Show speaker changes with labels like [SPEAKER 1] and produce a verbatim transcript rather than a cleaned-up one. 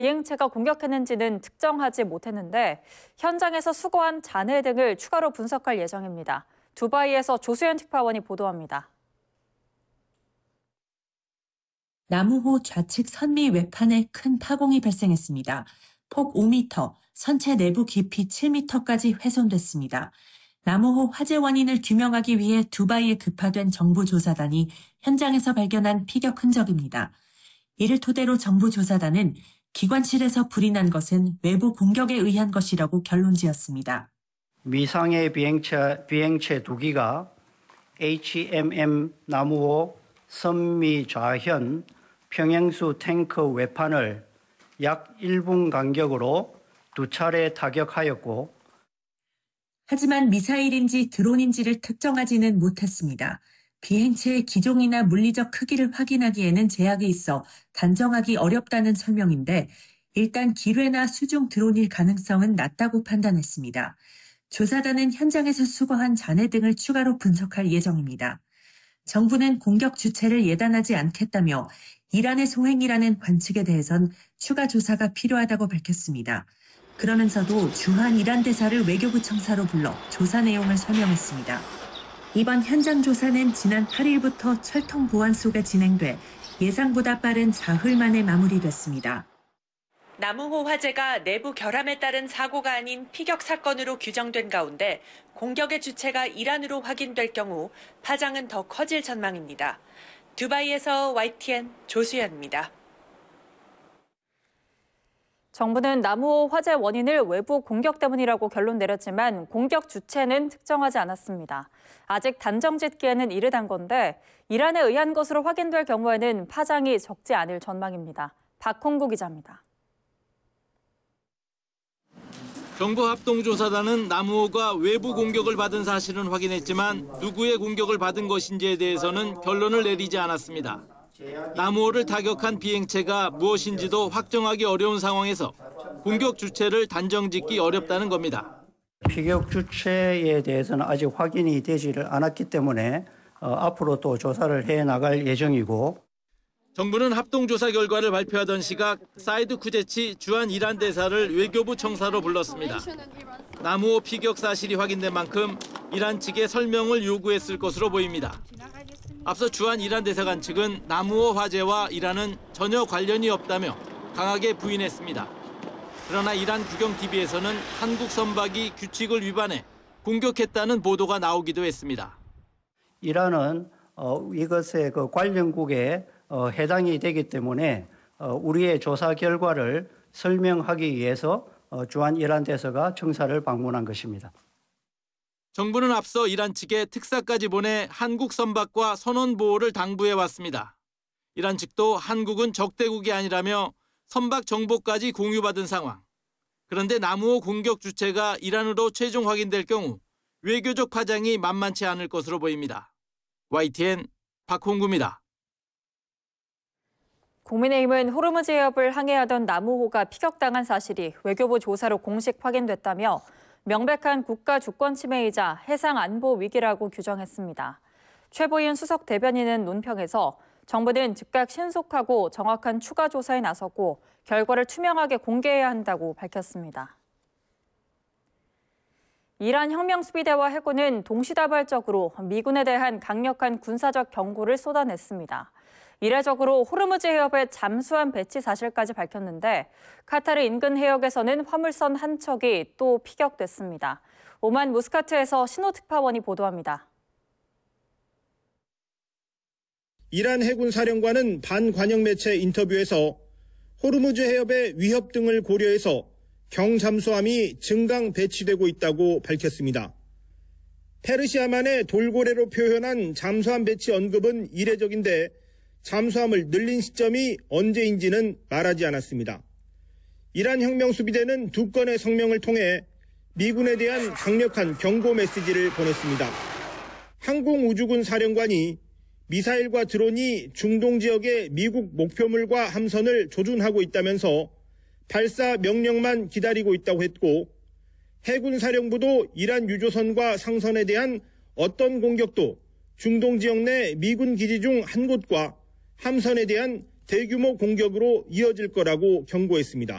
[SPEAKER 1] 비행체가 공격했는지는 특정하지 못했는데 현장에서 수거한 잔해 등을 추가로 분석할 예정입니다. 두바이에서 조수연 특파원이 보도합니다.
[SPEAKER 2] 나무호 좌측 선미 외판에 큰 파공이 발생했습니다. 폭 오 미터, 선체 내부 깊이 칠 미터까지 훼손됐습니다. 나무호 화재 원인을 규명하기 위해 두바이에 급파된 정부 조사단이 현장에서 발견한 피격 흔적입니다. 이를 토대로 정부 조사단은 기관실에서 불이 난 것은 외부 공격에 의한 것이라고 결론지었습니다.
[SPEAKER 3] 미상의 비행체, 비행체 두 기가 에이치엠엠 나무호 선미 좌현 평행수 탱크 외판을 약 일 분 간격으로 두 차례 타격하였고,
[SPEAKER 2] 하지만 미사일인지 드론인지를 특정하지는 못했습니다. 비행체의 기종이나 물리적 크기를 확인하기에는 제약이 있어 단정하기 어렵다는 설명인데 일단 기뢰나 수중 드론일 가능성은 낮다고 판단했습니다. 조사단은 현장에서 수거한 잔해 등을 추가로 분석할 예정입니다. 정부는 공격 주체를 예단하지 않겠다며 이란의 소행이라는 관측에 대해선 추가 조사가 필요하다고 밝혔습니다. 그러면서도 주한 이란 대사를 외교부 청사로 불러 조사 내용을 설명했습니다. 이번 현장 조사는 지난 팔 일부터 철통 보안 속에 진행돼 예상보다 빠른 사흘 만에 마무리됐습니다. 나무호 화재가 내부 결함에 따른 사고가 아닌 피격 사건으로 규정된 가운데 공격의 주체가 이란으로 확인될 경우 파장은 더 커질 전망입니다. 두바이에서 와이티엔 조수연입니다.
[SPEAKER 1] 정부는 나무호 화재 원인을 외부 공격 때문이라고 결론 내렸지만 공격 주체는 특정하지 않았습니다. 아직 단정 짓기에는 이르단 건데 이란에 의한 것으로 확인될 경우에는 파장이 적지 않을 전망입니다. 박홍구 기자입니다.
[SPEAKER 4] 정부 합동조사단은 나무호가 외부 공격을 받은 사실은 확인했지만 누구의 공격을 받은 것인지에 대해서는 결론을 내리지 않았습니다. 나무호를 타격한 비행체가 무엇인지도 확정하기 어려운 상황에서 공격 주체를 단정짓기 어렵다는 겁니다.
[SPEAKER 3] 피격 주체에 대해서는 아직 확인이 되지를 않았기 때문에 어, 앞으로 또 조사를 해나갈 예정이고,
[SPEAKER 4] 정부는 합동조사 결과를 발표하던 시각 사이드 쿠제치 주한 이란 대사를 외교부 청사로 불렀습니다. 나무호 피격 사실이 확인된 만큼 이란 측에 설명을 요구했을 것으로 보입니다. 앞서 주한 이란 대사관 측은 나무호 화재와 이란은 전혀 관련이 없다며 강하게 부인했습니다. 그러나 이란 국영티비에서는 한국 선박이 규칙을 위반해 공격했다는 보도가 나오기도 했습니다.
[SPEAKER 3] 이란은 어, 이것의 그 관련국에 어, 해당이 되기 때문에 어, 우리의 조사 결과를 설명하기 위해서 어, 주한 이란 대사가 청사를 방문한 것입니다.
[SPEAKER 4] 정부는 앞서 이란 측에 특사까지 보내 한국 선박과 선원 보호를 당부해 왔습니다. 이란 측도 한국은 적대국이 아니라며 선박 정보까지 공유받은 상황. 그런데 나무호 공격 주체가 이란으로 최종 확인될 경우 외교적 파장이 만만치 않을 것으로 보입니다. 와이티엔 박홍구입니다.
[SPEAKER 1] 국민의힘은 호르무즈 해협을 항해하던 나무호가 피격당한 사실이 외교부 조사로 공식 확인됐다며 명백한 국가 주권 침해이자 해상 안보 위기라고 규정했습니다. 최보인 수석 대변인은 논평에서 정부는 즉각 신속하고 정확한 추가 조사에 나섰고 결과를 투명하게 공개해야 한다고 밝혔습니다. 이란 혁명수비대와 해군은 동시다발적으로 미군에 대한 강력한 군사적 경고를 쏟아냈습니다. 이례적으로 호르무즈 해협의 잠수함 배치 사실까지 밝혔는데 카타르 인근 해역에서는 화물선 한 척이 또 피격됐습니다. 오만 무스카트에서 신호 특파원이 보도합니다.
[SPEAKER 5] 이란 해군 사령관은 반관영 매체 인터뷰에서 호르무즈 해협의 위협 등을 고려해서 경잠수함이 증강 배치되고 있다고 밝혔습니다. 페르시아만의 돌고래로 표현한 잠수함 배치 언급은 이례적인데 잠수함을 늘린 시점이 언제인지는 말하지 않았습니다. 이란 혁명수비대는 두 건의 성명을 통해 미군에 대한 강력한 경고 메시지를 보냈습니다. 항공우주군 사령관이 미사일과 드론이 중동 지역의 미국 목표물과 함선을 조준하고 있다면서 발사 명령만 기다리고 있다고 했고, 해군 사령부도 이란 유조선과 상선에 대한 어떤 공격도 중동 지역 내 미군 기지 중 한 곳과 함선에 대한 대규모 공격으로 이어질 거라고 경고했습니다.